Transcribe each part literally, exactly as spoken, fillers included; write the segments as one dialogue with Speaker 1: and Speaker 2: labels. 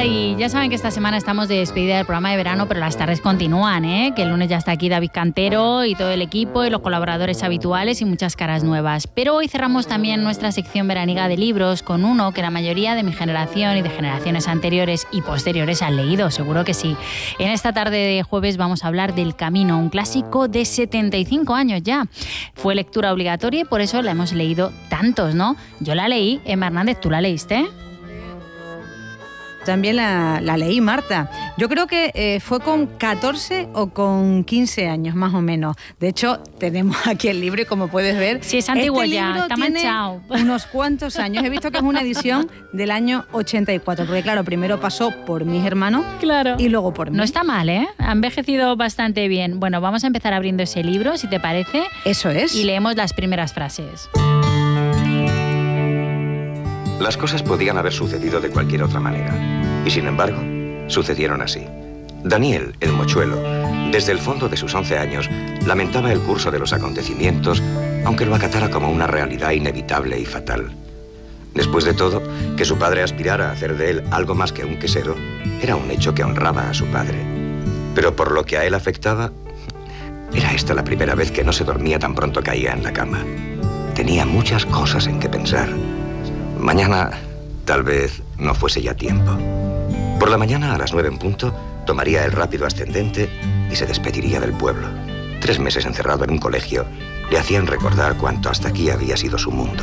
Speaker 1: y ya saben que esta semana estamos de despedida del programa de verano, pero las tardes continúan, ¿eh? Que el lunes ya está aquí David Cantero y todo el equipo y los colaboradores habituales y muchas caras nuevas. Pero hoy cerramos también nuestra sección veraniega de libros con uno que la mayoría de mi generación y de generaciones anteriores y posteriores han leído, seguro que sí. En esta tarde de jueves vamos a hablar del Camino, un clásico de setenta y cinco años ya. Fue lectura obligatoria y por eso la hemos leído tantos, ¿no? Yo la leí, Emma Hernández, ¿tú la leíste?
Speaker 2: También la, la leí, Marta. Yo creo que eh, fue con catorce o con quince años, más o menos. De hecho, tenemos aquí el libro y como puedes ver...
Speaker 1: Sí, es antiguo
Speaker 2: este
Speaker 1: ya,
Speaker 2: libro
Speaker 1: está
Speaker 2: tiene
Speaker 1: manchado.
Speaker 2: Unos cuantos años. He visto que es una edición del año ochenta y cuatro, porque claro, primero pasó por mis hermanos
Speaker 1: claro.
Speaker 2: y luego por mí.
Speaker 1: No está mal, ¿eh? Ha envejecido bastante bien. Bueno, vamos a empezar abriendo ese libro, si te parece.
Speaker 2: Eso es.
Speaker 1: Y leemos las primeras frases.
Speaker 3: Las cosas podían haber sucedido de cualquier otra manera. Y sin embargo, sucedieron así. Daniel, el mochuelo, desde el fondo de sus once años, lamentaba el curso de los acontecimientos, aunque lo acatara como una realidad inevitable y fatal. Después de todo, que su padre aspirara a hacer de él algo más que un quesero, era un hecho que honraba a su padre. Pero por lo que a él afectaba, era esta la primera vez que no se dormía tan pronto caía en la cama. Tenía muchas cosas en que pensar. Mañana, tal vez, no fuese ya tiempo. Por la mañana, a las nueve en punto, tomaría el rápido ascendente y se despediría del pueblo. Tres meses encerrado en un colegio le hacían recordar cuánto hasta aquí había sido su mundo.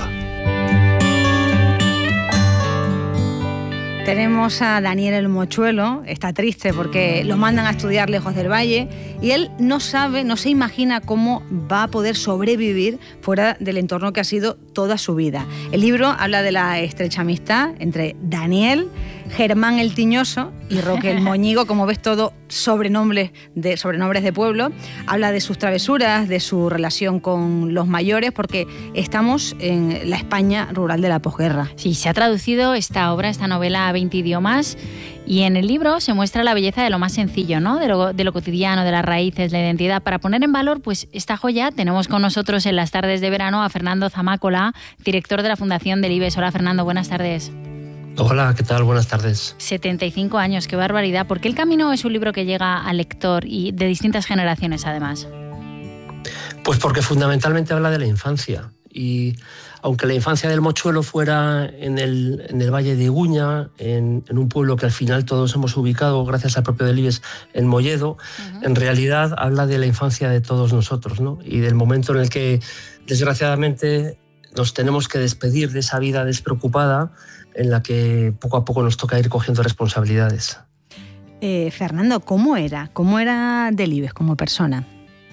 Speaker 2: Tenemos a Daniel el mochuelo, está triste porque lo mandan a estudiar lejos del valle y él no sabe, no se imagina cómo va a poder sobrevivir fuera del entorno que ha sido toda su vida. El libro habla de la estrecha amistad entre Daniel, Germán el Tiñoso y Roque el Moñigo, como ves todo sobrenombres de, sobrenombres de pueblo. Habla de sus travesuras, de su relación con los mayores, porque estamos en la España rural de la posguerra.
Speaker 1: Sí, se ha traducido esta obra, esta novela a veinte idiomas y en el libro se muestra la belleza de lo más sencillo, ¿no? De lo, de lo cotidiano, de las raíces, la identidad. Para poner en valor pues esta joya tenemos con nosotros en las tardes de verano a Fernando Zamácola, director de la Fundación Delibes. Hola Fernando, buenas tardes.
Speaker 4: Hola, ¿qué tal? Buenas tardes.
Speaker 1: setenta y cinco años, qué barbaridad. ¿Por qué El Camino es un libro que llega al lector y de distintas generaciones además?
Speaker 4: Pues porque fundamentalmente habla de la infancia. Y aunque la infancia del mochuelo fuera en el, en el Valle de Iguña, en, en un pueblo que al final todos hemos ubicado gracias al propio Delibes en Molledo, uh-huh. En realidad habla de la infancia de todos nosotros, ¿no? Y del momento en el que, desgraciadamente, nos tenemos que despedir de esa vida despreocupada en la que poco a poco nos toca ir cogiendo responsabilidades.
Speaker 2: Eh, Fernando, ¿cómo era? ¿Cómo era Delibes como persona?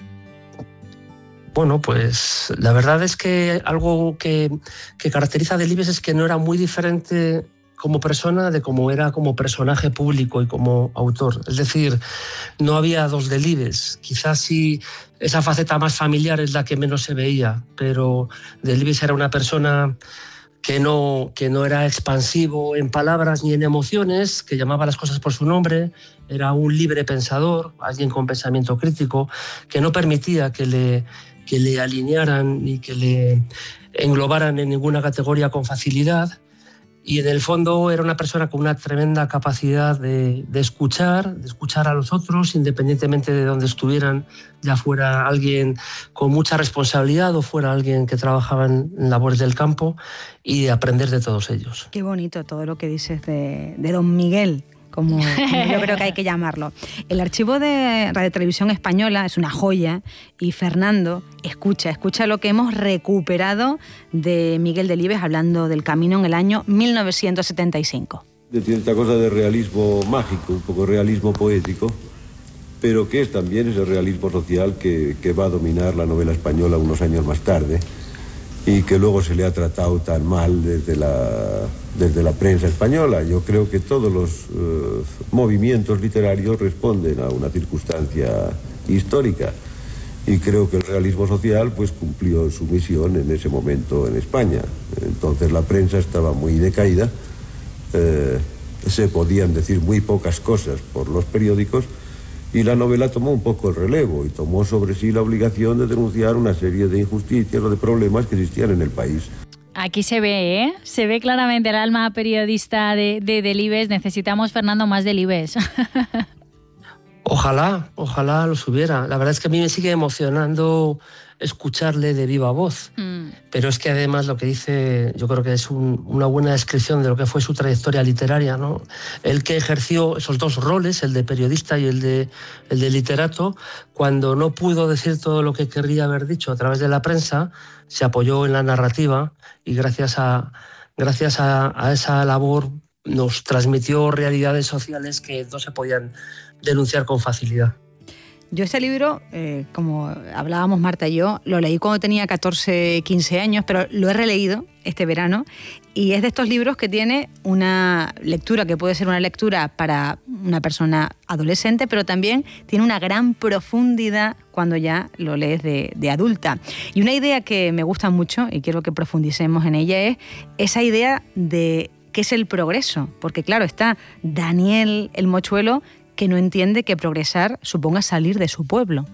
Speaker 4: Bueno, pues la verdad es que algo que, que caracteriza a Delibes es que no era muy diferente como persona de cómo era como personaje público y como autor. Es decir, no había dos Delibes. Quizás sí esa faceta más familiar es la que menos se veía, pero Delibes era una persona que no, que no era expansivo en palabras ni en emociones, que llamaba las cosas por su nombre, era un libre pensador, alguien con pensamiento crítico, que no permitía que le, que le alinearan ni que le englobaran en ninguna categoría con facilidad. Y en el fondo era una persona con una tremenda capacidad de, de escuchar, de escuchar a los otros, independientemente de donde estuvieran, ya fuera alguien con mucha responsabilidad o fuera alguien que trabajaba en labores del campo, y de aprender de todos ellos.
Speaker 2: Qué bonito todo lo que dices de, de don Miguel, como, como yo creo que hay que llamarlo. El archivo de Radio Televisión Española es una joya y Fernando, escucha, escucha lo que hemos recuperado de Miguel Delibes hablando del Camino en el año mil novecientos setenta y cinco.
Speaker 5: De cierta cosa de realismo mágico, un poco realismo poético, pero que es también ese realismo social que, que va a dominar la novela española unos años más tarde y que luego se le ha tratado tan mal desde la, desde la prensa española. Yo creo que todos los uh, movimientos literarios responden a una circunstancia histórica y creo que el realismo social pues cumplió su misión en ese momento en España. Entonces la prensa estaba muy decaída, eh, se podían decir muy pocas cosas por los periódicos y la novela tomó un poco el relevo y tomó sobre sí la obligación de denunciar una serie de injusticias o de problemas que existían en el país.
Speaker 1: Aquí se ve, ¿eh? Se ve claramente el alma periodista de, de Delibes. Necesitamos, Fernando, más Delibes.
Speaker 4: Ojalá, ojalá los hubiera. La verdad es que a mí me sigue emocionando escucharle de viva voz. Mm. Pero es que además lo que dice, yo creo que es un, una buena descripción de lo que fue su trayectoria literaria, ¿no? Él que ejerció esos dos roles, el de periodista y el de, el de literato, cuando no pudo decir todo lo que querría haber dicho a través de la prensa, se apoyó en la narrativa y gracias a, gracias a, a esa labor nos transmitió realidades sociales que no se podían denunciar con facilidad.
Speaker 2: Yo este libro, eh, como hablábamos Marta y yo, lo leí cuando tenía catorce, quince años, pero lo he releído este verano y es de estos libros que tiene una lectura que puede ser una lectura para una persona adolescente, pero también tiene una gran profundidad cuando ya lo lees de, de adulta. Y una idea que me gusta mucho y quiero que profundicemos en ella es esa idea de qué es el progreso, porque claro, está Daniel el Mochuelo, que no entiende que progresar suponga salir de su pueblo.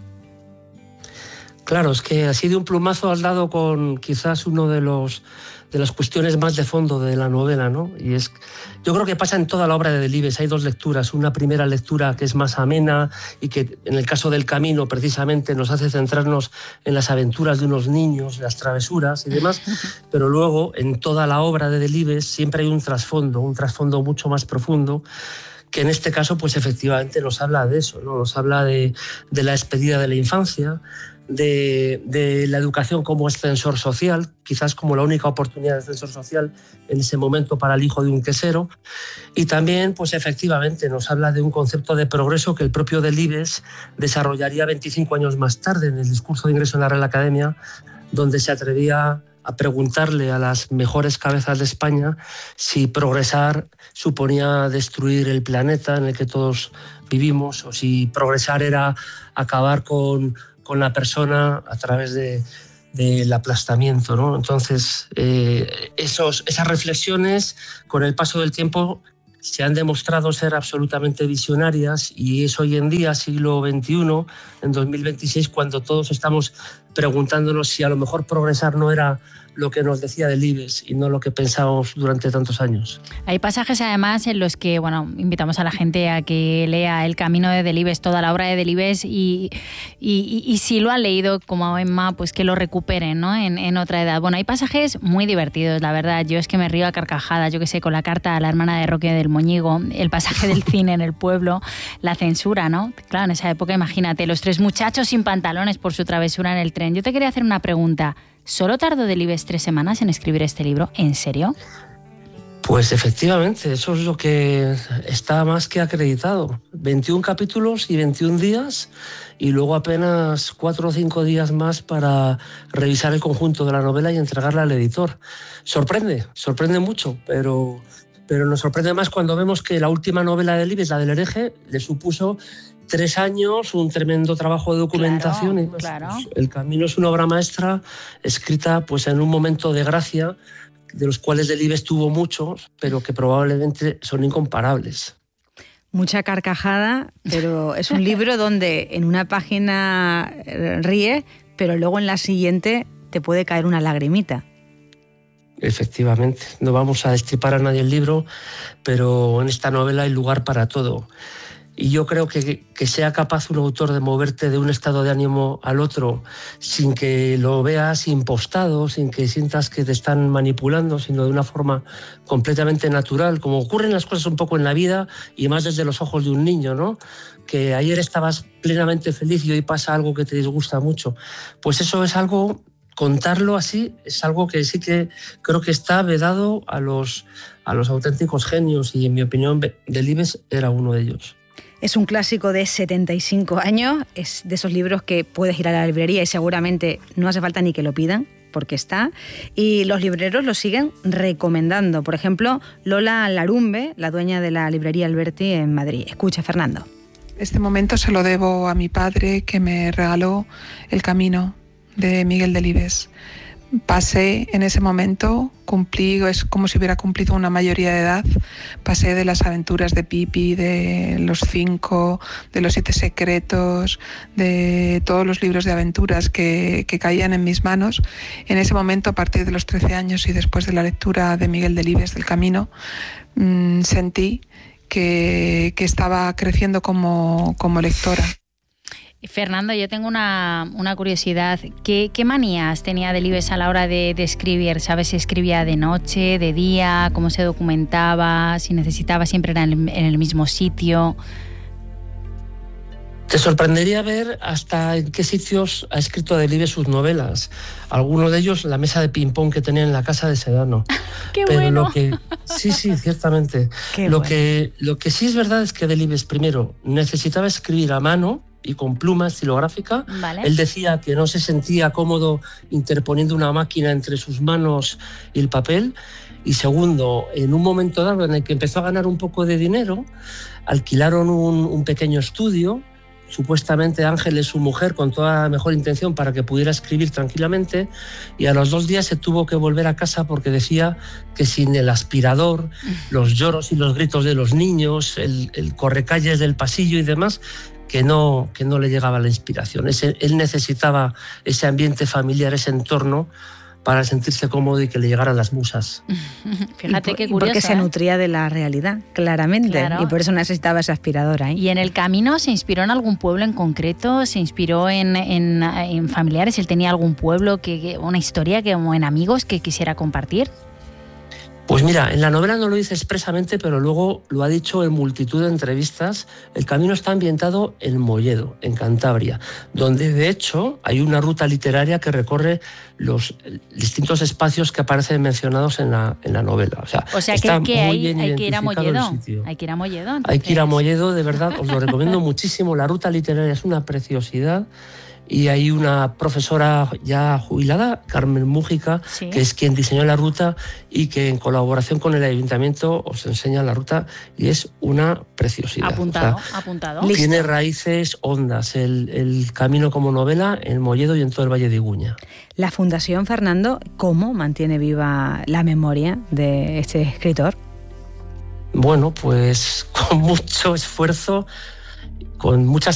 Speaker 4: Claro, es que así de un plumazo has dado con quizás uno de los de las cuestiones más de fondo de la novela, ¿no? Y es, yo creo que pasa en toda la obra de Delibes. Hay dos lecturas, una primera lectura que es más amena y que en el caso del Camino precisamente nos hace centrarnos en las aventuras de unos niños, las travesuras y demás, pero luego en toda la obra de Delibes siempre hay un trasfondo, un trasfondo mucho más profundo, que en este caso pues efectivamente nos habla de eso, ¿no? Nos habla de, de la despedida de la infancia, de, de la educación como ascensor social, quizás como la única oportunidad de ascensor social en ese momento para el hijo de un quesero, y también pues efectivamente nos habla de un concepto de progreso que el propio Delibes desarrollaría veinticinco años más tarde en el discurso de ingreso en la Real Academia, donde se atrevía a preguntarle a las mejores cabezas de España si progresar suponía destruir el planeta en el que todos vivimos o si progresar era acabar con, con la persona a través de, del aplastamiento, ¿no? Entonces, eh, esos, esas reflexiones con el paso del tiempo se han demostrado ser absolutamente visionarias y es hoy en día, siglo veintiuno, en dos mil veintiséis, cuando todos estamos preguntándonos si a lo mejor progresar no era lo que nos decía Delibes y no lo que pensábamos durante tantos años.
Speaker 1: Hay pasajes además en los que, bueno, invitamos a la gente a que lea El Camino de Delibes, toda la obra de Delibes y, y, y, y si lo han leído como Emma, pues que lo recuperen, ¿no? en, en otra edad. Bueno, hay pasajes muy divertidos, la verdad. Yo es que me río a carcajadas, yo que sé, con la carta a la hermana de Roque del Moñigo, el pasaje del cine en el pueblo, la censura, ¿no? Claro, en esa época, imagínate, los tres muchachos sin pantalones por su travesura en el tren. Yo te quería hacer una pregunta. ¿Solo tardó Delibes tres semanas en escribir este libro? ¿En serio?
Speaker 4: Pues efectivamente, eso es lo que está más que acreditado. veintiún capítulos y veintiún días y luego apenas cuatro o cinco días más para revisar el conjunto de la novela y entregarla al editor. Sorprende, sorprende mucho, pero, pero nos sorprende más cuando vemos que la última novela de Delibes, la del hereje, le supuso tres años, un tremendo trabajo de documentación.
Speaker 1: Claro,
Speaker 4: y más,
Speaker 1: claro.
Speaker 4: Pues, El Camino es una obra maestra escrita pues, en un momento de gracia, de los cuales Delibes tuvo muchos, pero que probablemente son incomparables.
Speaker 2: Mucha carcajada, pero es un libro donde en una página ríes, pero luego en la siguiente te puede caer una lagrimita.
Speaker 4: Efectivamente, no vamos a destripar a nadie el libro, pero en esta novela hay lugar para todo. Y yo creo que, que sea capaz un autor de moverte de un estado de ánimo al otro sin que lo veas impostado, sin que sientas que te están manipulando, sino de una forma completamente natural, como ocurren las cosas un poco en la vida y más desde los ojos de un niño, ¿no? Que ayer estabas plenamente feliz y hoy pasa algo que te disgusta mucho. Pues eso es algo, contarlo así, es algo que sí que creo que está vedado a los, a los auténticos genios y en mi opinión Delibes era uno de ellos.
Speaker 2: Es un clásico de setenta y cinco años, es de esos libros que puedes ir a la librería y seguramente no hace falta ni que lo pidan, porque está, y los libreros lo siguen recomendando. Por ejemplo, Lola Larumbe, la dueña de la librería Alberti en Madrid. Escucha, Fernando.
Speaker 6: Este momento se lo debo a mi padre, que me regaló El Camino de Miguel Delibes, pasé en ese momento, cumplí, es como si hubiera cumplido una mayoría de edad, pasé de las aventuras de Pipi, de los cinco, de los siete secretos, de todos los libros de aventuras que, que caían en mis manos. En ese momento, a partir de los trece años y después de la lectura de Miguel Delibes del Camino, mmm, sentí que, que estaba creciendo como, como lectora.
Speaker 1: Fernando, yo tengo una, una curiosidad. ¿Qué, ¿Qué manías tenía Delibes a la hora de, de escribir? ¿Sabes si escribía de noche, de día, cómo se documentaba, si necesitaba siempre en el, en el mismo sitio?
Speaker 4: Te sorprendería ver hasta en qué sitios ha escrito Delibes sus novelas. Algunos de ellos la mesa de ping-pong que tenía en la casa de Sedano.
Speaker 1: ¡Qué
Speaker 4: Pero
Speaker 1: bueno!
Speaker 4: Lo que, sí, sí, ciertamente.
Speaker 2: Qué
Speaker 4: lo,
Speaker 2: bueno.
Speaker 4: que, lo que sí es verdad es que Delibes, primero, necesitaba escribir a mano y con pluma estilográfica.
Speaker 1: Vale.
Speaker 4: Él decía que no se sentía cómodo interponiendo una máquina entre sus manos y el papel. Y segundo, en un momento dado en el que empezó a ganar un poco de dinero, alquilaron un, un pequeño estudio. Supuestamente Ángeles, su mujer, con toda la mejor intención para que pudiera escribir tranquilamente, y a los dos días se tuvo que volver a casa porque decía que sin el aspirador, los lloros y los gritos de los niños, el, el correcalles del pasillo y demás, que no, que no le llegaba la inspiración. Ese, él necesitaba ese ambiente familiar, ese entorno, para sentirse cómodo y que le llegaran las musas.
Speaker 1: Fíjate
Speaker 2: y,
Speaker 1: qué
Speaker 2: y
Speaker 1: curioso,
Speaker 2: porque se
Speaker 1: ¿eh?
Speaker 2: nutría de la realidad, claramente,
Speaker 1: Claro.
Speaker 2: y por eso necesitaba esa aspiradora. ¿eh?
Speaker 1: ¿Y en el camino se inspiró en algún pueblo en concreto? ¿Se inspiró en, en, en familiares? ¿Él tenía algún pueblo, que, que una historia, que, o en amigos que quisiera compartir?
Speaker 4: Pues mira, en la novela no lo dice expresamente, pero luego lo ha dicho en multitud de entrevistas. El camino está ambientado en Molledo, en Cantabria, donde de hecho hay una ruta literaria que recorre los distintos espacios que aparecen mencionados en la, en la novela. O sea,
Speaker 1: O sea,
Speaker 4: está
Speaker 1: que, que
Speaker 4: muy
Speaker 1: hay,
Speaker 4: bien
Speaker 1: hay que ir a
Speaker 4: identificado el
Speaker 1: Molledo.
Speaker 4: sitio.
Speaker 1: Hay que ir a Molledo.
Speaker 4: Hay
Speaker 1: entonces.
Speaker 4: que ir a Molledo, de verdad, os lo recomiendo muchísimo. La ruta literaria es una preciosidad. Y hay una profesora ya jubilada, Carmen Mújica,
Speaker 1: Sí.
Speaker 4: que es quien diseñó la ruta y que en colaboración con el ayuntamiento os enseña la ruta y es una preciosidad.
Speaker 1: Apuntado,
Speaker 4: O sea,
Speaker 1: apuntado.
Speaker 2: Listo.
Speaker 4: tiene raíces hondas el, el camino como novela en Molledo y en todo el Valle de Iguña.
Speaker 2: La Fundación, Fernando, ¿cómo mantiene viva la memoria de este escritor?
Speaker 4: Bueno, pues con mucho esfuerzo, con mucha